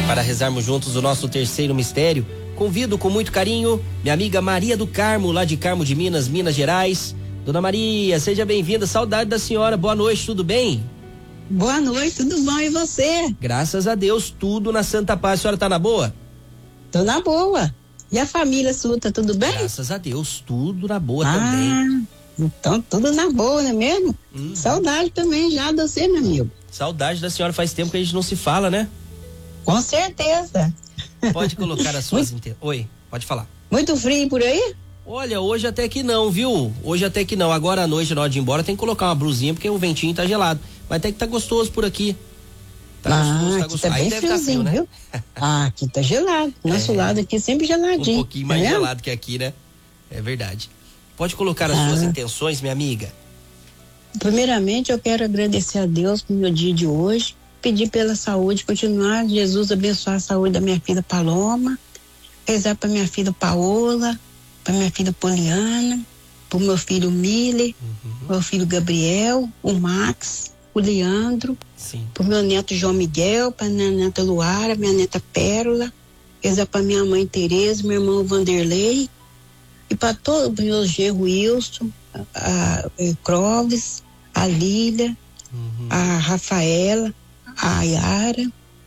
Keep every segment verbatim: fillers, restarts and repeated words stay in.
para rezarmos juntos o nosso terceiro mistério, convido com muito carinho minha amiga Maria do Carmo, lá de Carmo de Minas, Minas Gerais. Dona Maria, seja bem-vinda, saudade da senhora, boa noite, tudo bem? Boa noite, tudo bom, e você? Graças a Deus, tudo na santa paz. A senhora tá na boa? Tô na boa. E a família sua, tá tudo bem? Graças a Deus, tudo na boa ah, também. Então tudo na boa, não é mesmo? Uhum. Saudade também já de você, meu amigo. Saudade da senhora, faz tempo que a gente não se fala, né? Com certeza. Pode colocar as suas... Muito... Oi, pode falar. Muito frio por aí? Olha, hoje até que não, viu? Hoje até que não. Agora à noite, na hora de ir embora, tem que colocar uma blusinha, porque o ventinho tá gelado. Mas até que tá gostoso por aqui. Tá ah, gostoso, tá aqui gostoso. tá bem Aí deve friozinho, tá frio, né? Viu? Ah, aqui tá gelado. Nosso é, lado aqui sempre geladinho. Um pouquinho mais é gelado que aqui, né? É verdade. Pode colocar as ah. suas intenções, minha amiga? Primeiramente, eu quero agradecer a Deus pelo meu dia de hoje. Pedir pela saúde, continuar, Jesus abençoar a saúde da minha filha Paloma. Rezar para minha filha Paola, para minha filha Poliana, para o meu filho Mille, uhum. meu filho Gabriel, o Max, o Leandro, para o meu neto João Miguel, para minha neta Luara, minha neta Pérola, rezar para minha mãe Tereza, meu irmão Vanderlei, e para todos os meus genros Wilson, a, a, a Clóvis, a Lília, uhum. a Rafaela, a Yara,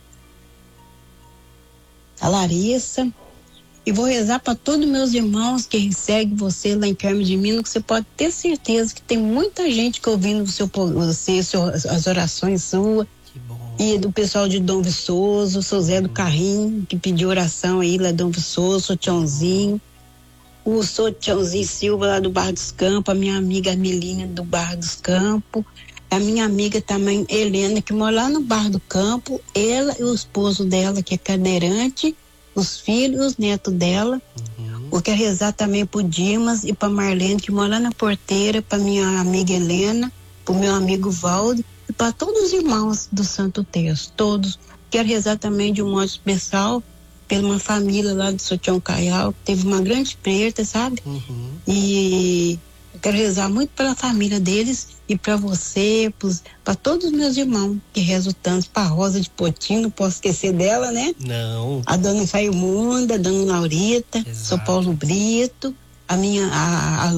a Larissa. E vou rezar para todos meus irmãos que seguem você lá em Carmo de Minas, que você pode ter certeza que tem muita gente que ouvindo o seu, você, seu, as orações suas. E do pessoal de Dom Viçoso, o seu Zé do Carrinho, que pediu oração aí lá de Dom Viçoso, o Tiãozinho, o seu Tiãozinho Silva lá do Bar dos Campos, a minha amiga Melinha do Bar dos Campos, a minha amiga também Helena, que mora lá no Bar do Campo, ela e o esposo dela, que é cadeirante, os filhos e os netos dela. Uhum. Eu quero rezar também pro Dimas e pra Marlene, que mora lá na Porteira, pra minha amiga Helena, pro meu amigo Valdo e para todos os irmãos do Santo Terço, todos. Quero rezar também de um modo especial pela uma família lá do Sotião Caial, que teve uma grande perda, sabe? Uhum. E eu quero rezar muito pela família deles e para você, para todos os meus irmãos que rezam tanto, para Rosa de Potinho, não posso esquecer dela, né? Não. A dona Faimunda, a dona Laurita, Exato. São Paulo Brito, a minha, a, a